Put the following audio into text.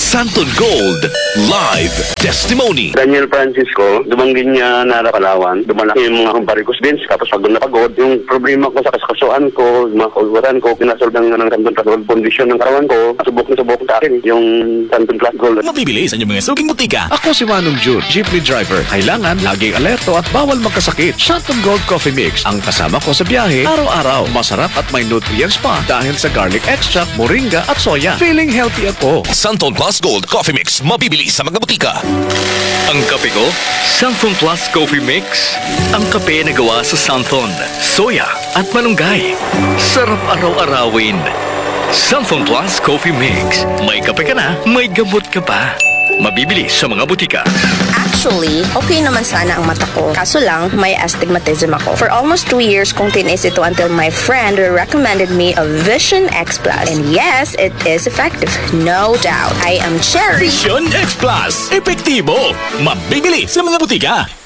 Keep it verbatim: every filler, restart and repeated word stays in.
Santon Gold Live Testimony. Daniel Francisco, dumanggin niya na Palawan. Dumalaki yung mga varicose veins, tapos pagod na pagod. Yung problema ko sa kasakasuan ko, yung mga kauluran ko, pinasolve ng, ng Santon Plus Gold condition ng katawan ko. Subok na subok sa akin yung Santon Plus Gold. Mabibili sa inyong mga suging butika. Ako si Manong June, jeepney driver. Kailangan laging alerto at bawal magkasakit. Santon Gold Coffee Mix ang kasama ko sa biyahe araw-araw. Masarap at may nutrients pa dahil sa garlic extract, moringa at soya. Feeling healthy ako. Santon Plus Gold Coffee Mix. Mabibili sa mga butika. Ang kape ko, Santon Plus Coffee Mix. Ang kape na gawa sa Santon, soya at malunggay. Sarap araw-arawin. Santon Plus Coffee Mix. May kape ka na, may gamot ka pa. Mabibili sa mga butika. Actually, okay naman sana ang mata ko. Kaso lang, may astigmatism ako. For almost two years kong tinis ito until my friend recommended me a Vision X Plus. And yes, it is effective. No doubt. I am Cherry. Vision X Plus. Epektibo. Mabibili sa mga butika.